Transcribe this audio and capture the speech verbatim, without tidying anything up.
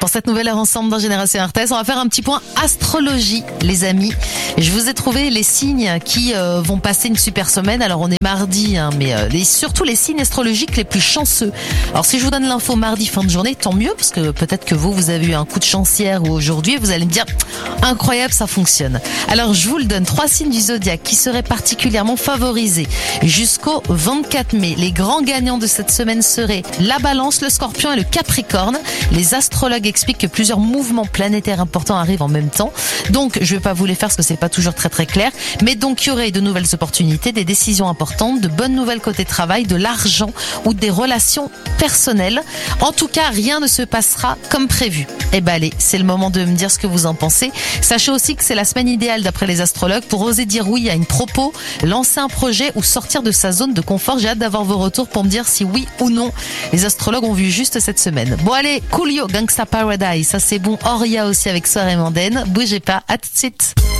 pour cette nouvelle heure ensemble dans Génération R T S. On va faire un petit point astrologie, les amis. Je vous ai trouvé les signes qui euh, vont passer une super semaine. Alors on est mardi, hein, mais euh, les, surtout les signes astrologiques les plus chanceux. Alors si je vous donne l'info mardi fin de journée, tant mieux, parce que peut-être que vous, vous avez eu un coup de chance hier ou aujourd'hui, et vous allez me dire, incroyable, ça fonctionne. Alors je vous le donne, trois signes du zodiaque qui seraient particulièrement favorisés jusqu'au vingt-quatre mai. Les grands gagnants de cette semaine seraient la Balance, le Scorpion et le Capricorne. Les astrologues expliquent que plusieurs mouvements planétaires importants arrivent en même temps. Donc, je vais pas vous les faire parce que c'est pas toujours très très clair. Mais donc, il y aurait de nouvelles opportunités, des décisions importantes, de bonnes nouvelles côté travail, de l'argent ou des relations personnelles. En tout cas, rien ne se passera comme prévu. Eh ben allez, c'est le moment de me dire ce que vous en pensez. Sachez aussi que c'est la semaine idéale d'après les astrologues pour oser dire oui à une propos, lancer un projet ou sortir de sa zone de confort. J'ai hâte d'avoir vos retours pour me dire si oui ou non les astrologues ont vu juste cette semaine. Bon allez, Coolio, Gangsta Paradise, ça c'est bon. Oria aussi avec Soirée Mondaine. Bougez pas, à tout de suite.